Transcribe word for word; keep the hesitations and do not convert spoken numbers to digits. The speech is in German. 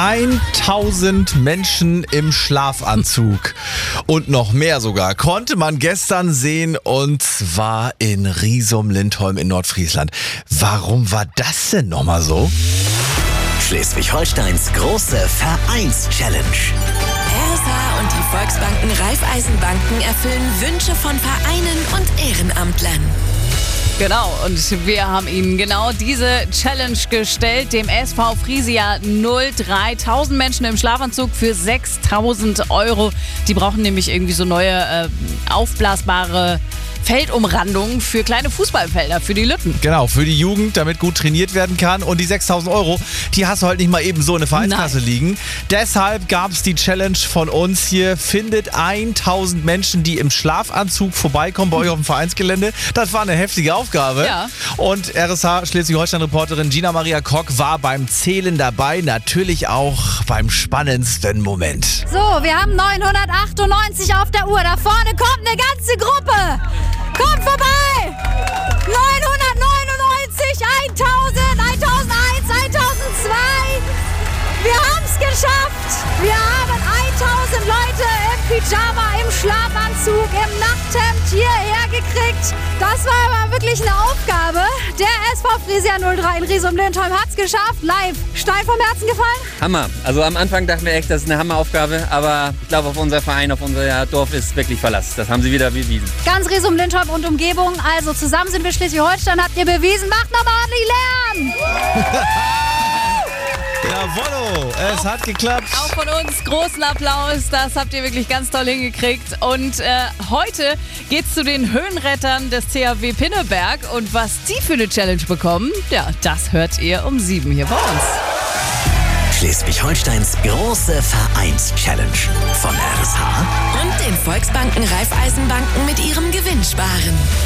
tausend Menschen im Schlafanzug und noch mehr sogar konnte man gestern sehen, und zwar in Riesum-Lindholm in Nordfriesland. Warum war das denn nochmal so? Schleswig-Holsteins große Vereins-Challenge. R S H und die Volksbanken Raiffeisenbanken erfüllen Wünsche von Vereinen und Ehrenamtlern. Genau, und wir haben Ihnen genau diese Challenge gestellt, dem S V Friesia null drei. tausend Menschen im Schlafanzug für sechstausend Euro. Die brauchen nämlich irgendwie so neue äh, aufblasbare Feldumrandungen für kleine Fußballfelder, für die Lütten. Genau, für die Jugend, damit gut trainiert werden kann. Und die sechstausend Euro, die hast du halt nicht mal eben so in der Vereinskasse Nein. liegen. Deshalb gab es die Challenge von uns hier. Findet tausend Menschen, die im Schlafanzug vorbeikommen bei euch auf dem Vereinsgelände. Das war eine heftige Aufgabe. Ja. Und R S H Schleswig-Holstein-Reporterin Gina Maria Kock war beim Zählen dabei. Natürlich auch beim spannendsten Moment. So, wir haben neunhundertachtundneunzig auf der Uhr. Da vorne kommt eine ganze Gruppe. Kommt vorbei! neunhundertneunundneunzig, tausend, tausendeins, tausendzwei. Wir haben es geschafft. Wir haben tausend Leute im Pyjama, im Schlafanzug, im Nachthemd hierher gekriegt. Das war aber wirklich eine Aufgabe. Der S V Friesia null drei in Riesum-Lindholm hat es geschafft. Live. Stein vom Herzen gefallen? Hammer. Also am Anfang dachten wir echt, das ist eine Hammeraufgabe, aber ich glaube, auf unser Verein, auf unser Dorf ist wirklich Verlass. Das haben sie wieder bewiesen. Ganz Riesum-Lindholm und Umgebung. Also zusammen sind wir Schleswig-Holstein, habt ihr bewiesen. Macht nochmal ordentlich Lärm! Jawollo, es hat geklappt. Auch von uns großen Applaus, das habt ihr wirklich ganz toll hingekriegt. Und äh, heute geht's zu den Höhenrettern des C H W Pinneberg. Und was die für eine Challenge bekommen, ja, das hört ihr um sieben hier bei uns. Schleswig-Holsteins große Vereins-Challenge von R S H Und den Volksbanken Raiffeisenbanken mit ihrem Gewinnsparen.